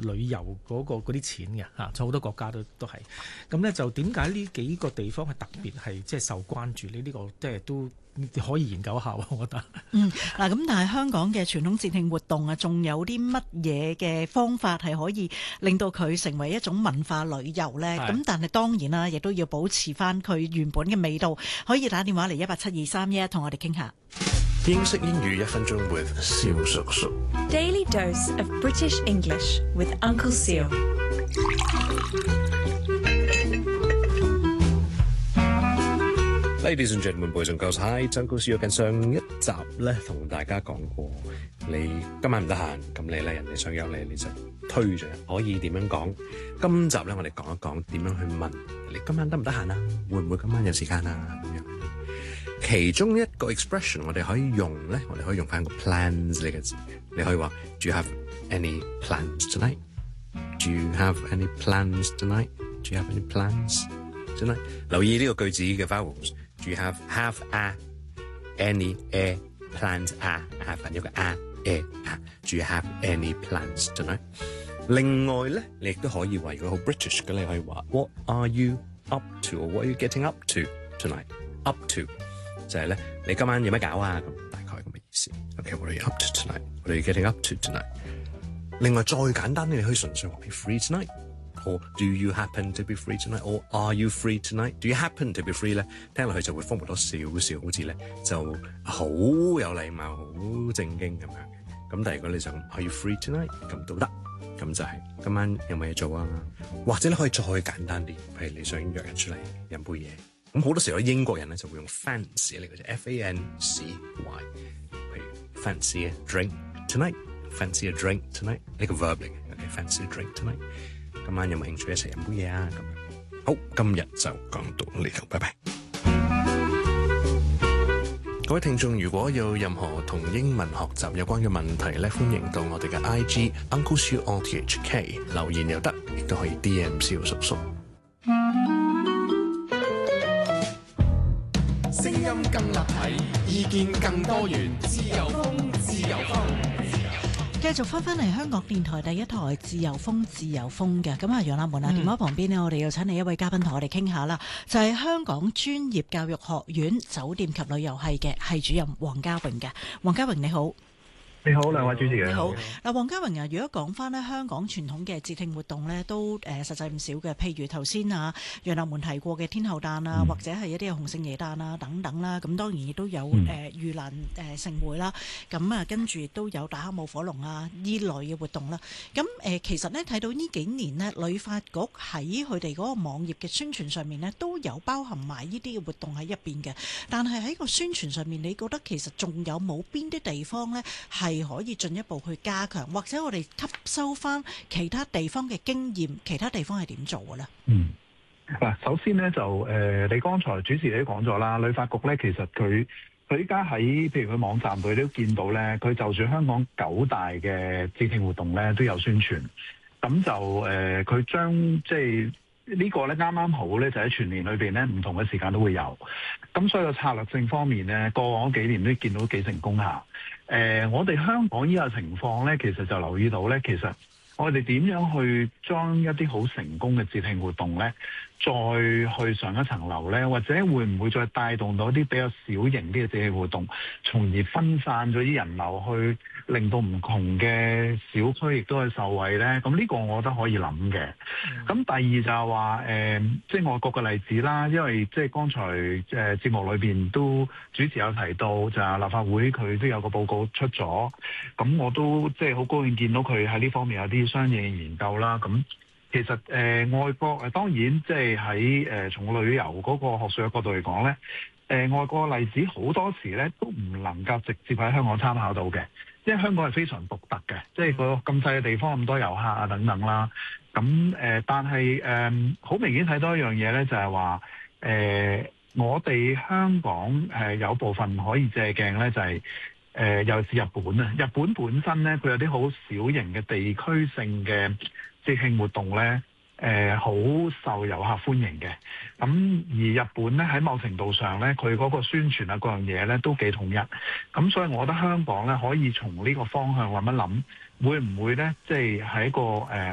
旅遊嗰啲錢嘅嚇，就好多國家都係。咁咧就點解呢幾個地方係特別係即係受關注呢？呢個即係都可以研究下，我覺得。 嗱咁，但係香港嘅傳統節慶活動啊，仲有啲乜嘢嘅方法係可以令到佢成為一種文化旅遊呢？咁但係當然啦，亦都要保持翻佢原本嘅味道。可以打電話嚟1872311同我哋傾下。 英式英語1分鐘 with 蕭叔叔。 Daily dose of British English with Uncle Seal。 Ladies and gentlemen, boys and girls, hi， Uncle Seal。近上一集咧，同大家講過，你今晚唔得閒，咁你咧人哋想約你就推咗，可以點樣講？今集咧，我哋講一講點樣去問你今晚得唔得閒啊？會唔會今晚有時間啊？咁樣。其中一個 expression 我哋可以用咧，我哋可以用翻個 plans 呢個字。你可以話 Do you have any plans tonight? Do you have any plans tonight? Do you have any plans tonight? 留意呢個句子嘅 vowels。Do you have a any a plans a 有個 a Do you have any plans tonight? 另外咧，你亦都可以話，如果好 British 嘅，你可以話 What are you up to? Or what are you getting up to tonight? Up to就係咧，你今晚有咩搞啊？咁大概咁嘅意思。Okay, what are you up to tonight? What are you getting up to tonight? 另外再簡單啲，你可以純粹話 Are you free tonight? Or do you happen to be free tonight? Or are you free tonight? Do you happen to be free 咧？聽落去就會豐富多少少，好似咧就好有禮貌、好正經咁樣嘅。咁但係如果你想 Are you free tonight? 咁都得。咁就係今晚有冇嘢做啊？或者你可以再簡單啲，譬如你想約人出嚟飲杯嘢。咁好多時候英國人咧就會用 fancy 嚟嘅啫 ，fancy，譬如 fancy a drink tonight，fancy a drink tonight 呢個 verb 嚟嘅 ，OK，fancy a drink tonight， 今晚有冇興趣一齊飲杯嘢啊？咁樣好，今日就講到呢度，拜拜。各位聽眾，如果有任何同英文學習有關嘅問題咧，歡迎到我哋嘅 IG Uncle Seal RTHK 留言又得，亦都可以 DM 蕭叔叔。 聲音更立體，意見更多元，自由風，自由風。 繼續翻嚟香港電台第一台自由風自由風嘅，咁啊楊立門啊，電話旁邊呢，我哋要請嚟一位嘉賓同我哋傾下啦，就係香港專業教育學院酒店及旅遊系嘅系主任黃家榮嘅。黃家榮你好。 你好，兩位主持人。 你好。嗱，黃家榮啊，如果講翻咧香港傳統嘅節慶活動咧，都實際唔少嘅。譬如頭先啊，楊立門提過嘅天后誕啊，或者係一啲嘅洪聖爺誕啊等等啦。咁當然亦都有盂蘭盛會啦。咁啊，跟住亦都有大坑舞火龍啊依類嘅活動啦。咁其實咧睇到呢幾年呢，旅發局喺佢哋嗰個網頁嘅宣傳上面呢，都有包含埋呢啲嘅活動喺入邊嘅。但係喺個宣傳上面，你覺得其實仲有冇邊啲地方呢？係可以進一步去加強，或者我哋吸收翻其他地方嘅經驗，其他地方係點做嘅咧？ 嗱，首先咧就你剛才主持你都講咗啦，旅發局咧其實佢依家喺譬如佢網站度都見到咧，佢就住香港9大嘅節慶活動咧都有宣傳，咁就佢將即係呢個咧啱啱好咧，就喺全年裏邊咧唔同嘅時間都會有，咁所以個策略性方面咧，過往幾年都見到幾成功下。我哋香港依個情況咧，其實就留意到咧，其實我哋點樣去將一啲好成功嘅節慶活動咧，再去上一層樓咧，或者會唔會再帶動到一啲比較小型啲嘅節慶活動，從而分散咗啲人流去，令到唔同嘅小區亦都係受惠咧？咁呢個我覺得可以諗嘅。咁第二就係話即係外國嘅例子啦，因為即係剛才節目裏邊都主持有提到，就係立法會佢都有個報告出咗，咁我都即係好高興見到佢喺呢方面有啲相應嘅研究啦。咁其實外國當然即係喺從旅遊嗰個學術嘅角度嚟講咧，外國嘅例子好多時咧都唔能夠直接喺香港參考到嘅，因為香港係非常獨特嘅，即係個咁細嘅地方咁多遊客啊等等啦。咁但係好明顯睇到一樣嘢咧，就係話我哋香港有部分可以借鏡咧，就係尤其是日本啊。日本本身咧，佢有啲好小型嘅地區性嘅節慶活動咧，好受遊客歡迎嘅。咁而日本咧喺某程度上咧，佢嗰個宣傳啊各樣嘢咧都幾統一。咁所以我覺得香港咧可以從呢個方向諗一諗，會唔會咧即係喺一個